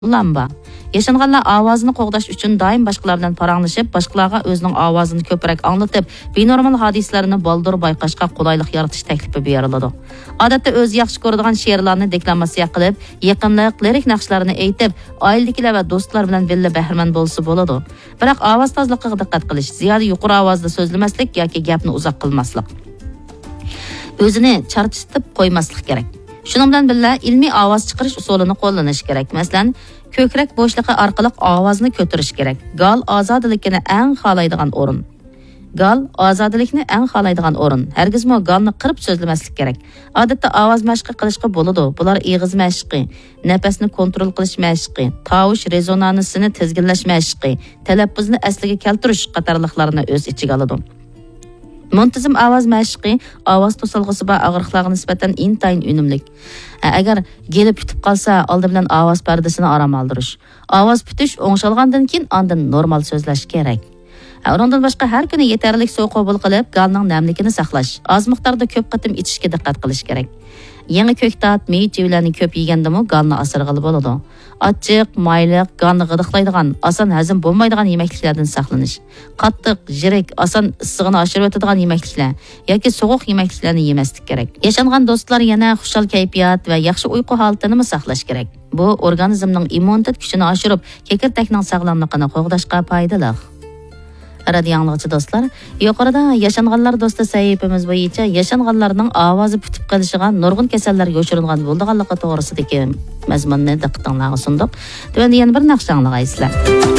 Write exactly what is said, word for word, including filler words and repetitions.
Lamba. Yaşanğanlar avazını qoğdaş üçün daim başqalardan paranlaşıp, başqalarga özünün avazını köpürek anlatıp, benormal hadislerini baldır bayqaşqa qolaylıq yaratış təklifi beriladı. Adatda öz yaxşı ko'radigan she'rlarni deklamasiya qilib, yaqinliq, lirik naqshlarini aytib, oiladegilar va do'stlar bilan birga bahramand bo'lsa bo'ladi. Biroq ovoz tozaligiga diqqat qilish, ziyoda yuqori ovozda so'zlamaslik yoki gapni uzoq qilmaslik. O'zini charchatib qo'ymaslik kerak. Shuning bilan birga ilmiy ovoz chiqarish usulini qo'llanish kerak. Masalan, ko'krak bo'shlig'i orqali ovozni ko'tarish kerak. Gal ozodlikni eng xohlaydigan o'rin. Gal ozodlikni eng xohlaydigan o'rin. Hargizmo galni qirib so'zlamaslik kerak. Odatda ovoz mashqi qilishga bo'ladi. Bular eg'iz mashqi, nafasni kontrol qilish mashqi, tovush rezonansini tizginlash mashqi, talaffuzni asliga keltirish qatorliqlarini o'z ichiga oladi. Muntazam ovoz mashqi ovoz to'salg'isi va og'riqlarga nisbatan intayin unumlik. Agar gelib bitib qolsa, oldi bilan ovoz pardasini aram aldirish. Ovoz bitish o'ngshalgandan keyin ondan normal so'zlash kerak. Undan boshqa har kuni yetarli suv qabul qilib, galning namligini saqlash. Oz miqdorda ko'p qatim ichishga diqqat qilish kerak. Yangi ko'ktat, meyvelarni ko'p yegandimi galni asirg'ili bo'ladi. Achchiq, mayliq, galni g'idiqlaydigan, oson hazm bo'lmaydigan yemekliklardan saqlanish. Qattiq, jirik, oson issig'ini oshirib o'tadigan yemekliklar yoki sovuq yemekliklarni yemaslik kerak. Yashangan do'stlar yana xushal kayfiyat va yaxshi uyqu holatini saqlash kerak. Bu organizmning immunitet kuchini oshirib, kekertakning sog'lomligini qo'g'dashga foydali. Radio anlıqçı dostlar, yuqorida yaşanğanlar do'sti sahifamiz bo'yicha yaşanğanlarning ovozi bitib qolishiga nurg'un kasallarga uchirilgan bo'lganligi to'g'risidagi mazmunni diqqatingizga sundiq. Tuanda yana bir naqsh anglaysizlar.